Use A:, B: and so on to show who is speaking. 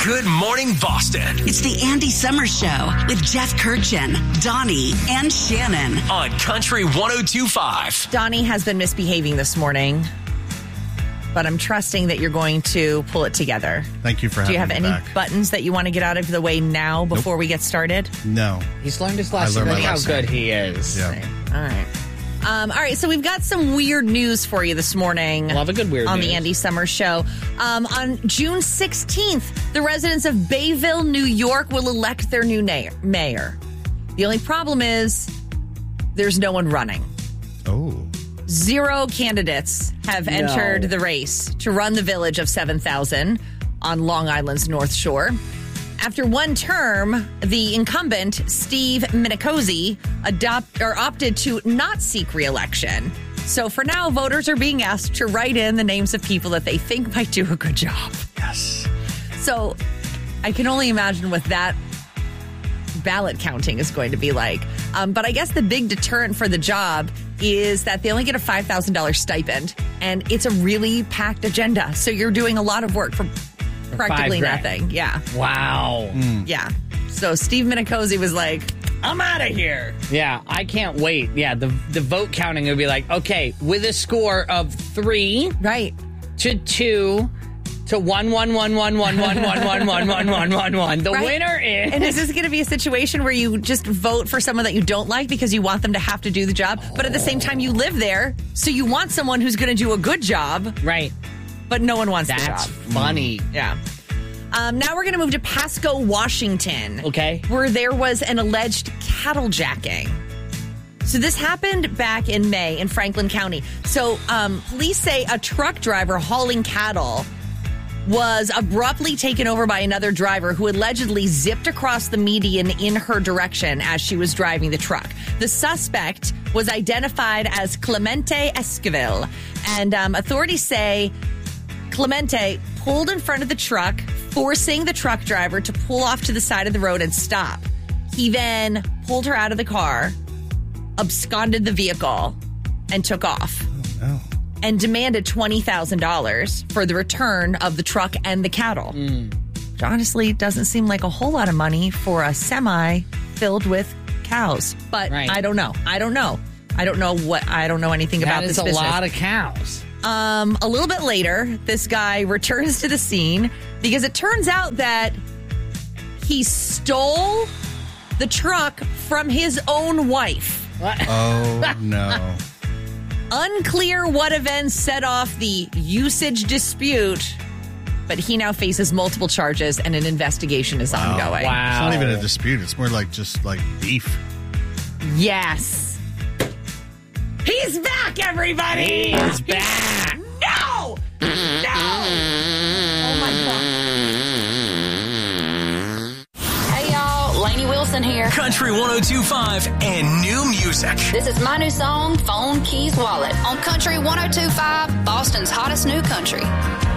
A: Good Morning Boston.
B: It's the Andy Summers Show with Jeff Kirchin, Donnie, and Shannon.
A: On Country 102.5.
C: Donnie has been misbehaving this morning, but I'm trusting that you're going to pull it together.
D: Thank you for having me
C: Do you have any
D: back.
C: buttons that you want to get out of the way now before we get started?
D: No.
E: He's learned his lesson.
D: learned
E: Look
D: my
E: how
D: lesson.
E: good he is.
D: Yeah.
C: All right. All right, so we've got some weird news for you this morning.
E: Love a good weird
C: on
E: news.
C: the Andy Summers Show. On June 16th, the residents of Bayville, New York will elect their new mayor. The only problem is there's no one running.
D: Oh.
C: 0 candidates have entered the race to run the village of 7,000 on Long Island's North Shore. After one term, the incumbent, Steve Minicozy, opted to not seek re-election. So for now, voters are being asked to write in the names of people that they think might do a good job.
D: Yes.
C: So I can only imagine what that ballot counting is going to be like. But I guess the big deterrent for the job is that they only get a $5,000 stipend, and it's a really packed agenda. So you're doing a lot of work for practically
E: $5,000.
C: nothing. Yeah.
E: Wow.
C: Yeah. So Steve Minicozy was like, I'm out of here.
E: Yeah, I can't wait. Yeah, the vote counting would be like, okay, with a score of 3
C: Right.
E: to 2 to 1, 1, 1, 1, 1, 1, 1, 1, 1, 1, 1, 1, 1. The
C: Right.
E: winner is...
C: And is this going to be a situation where you just vote for someone that you don't like because you want them to have to do the job, but at the same time you live there, so you want someone who's going to do a good job,
E: Right.
C: but no one wants the
E: That's
C: job.
E: funny.
C: Yeah. Now we're going to move to Pasco, Washington.
E: Okay.
C: Where there was an alleged cattle jacking. So this happened back in May in Franklin County. So police say a truck driver hauling cattle was abruptly taken over by another driver who allegedly zipped across the median in her direction as she was driving the truck. The suspect was identified as Clemente Esquivel, and authorities say Clemente pulled in front of the truck, forcing the truck driver to pull off to the side of the road and stop. He then pulled her out of the car, absconded the vehicle, and took off.
D: No.
C: And demanded $20,000 for the return of the truck and the cattle. Which honestly doesn't seem like a whole lot of money for a semi filled with cows. But
E: Right.
C: I don't know. I don't know anything about
E: That
C: this
E: is a
C: business.
E: lot of cows.
C: A little bit later, this guy returns to the scene because it turns out that he stole the truck from his own wife.
E: What?
D: Oh, no.
C: Unclear what events set off the usage dispute, but he now faces multiple charges and an investigation is ongoing.
E: Wow.
D: It's not even a dispute. It's more like just like beef.
C: Yes. He's back, everybody!
E: He's back.
C: No! No! Oh, my God.
F: Hey y'all, Lainey Wilson here.
A: Country 102.5 and new music.
F: This is my new song, Phone Keys Wallet, on Country 102.5, Boston's hottest new country.